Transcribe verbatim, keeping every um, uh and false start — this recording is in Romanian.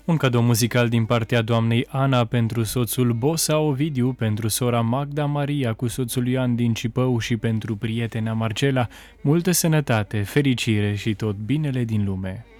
Un cadou muzical din partea doamnei Ana pentru soțul Bosa Ovidiu, pentru sora Magda Maria cu soțul Ioan din Cipău și pentru prietena Marcela, multă sănătate, fericire și tot binele din lume.